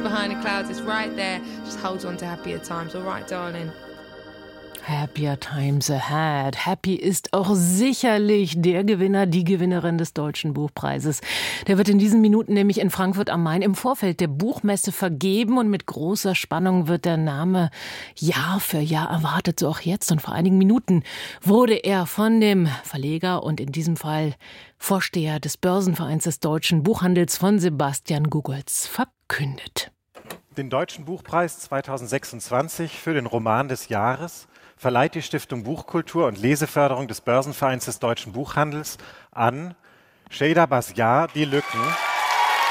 behind the clouds. It's right there. Just hold on to happier times. All right, darling. Happier Times Ahead. Happy ist auch sicherlich der Gewinner, die Gewinnerin des Deutschen Buchpreises. Der wird in diesen Minuten nämlich in Frankfurt am Main im Vorfeld der Buchmesse vergeben und mit großer Spannung wird der Name Jahr für Jahr erwartet, so auch jetzt. Und vor einigen Minuten wurde er von dem Verleger und in diesem Fall Vorsteher des Börsenvereins des Deutschen Buchhandels von Sebastian Gugolz verkündet. Den Deutschen Buchpreis 2026 für den Roman des Jahres verleiht die Stiftung Buchkultur und Leseförderung des Börsenvereins des Deutschen Buchhandels an Şeyda Basyar, Die Lücken.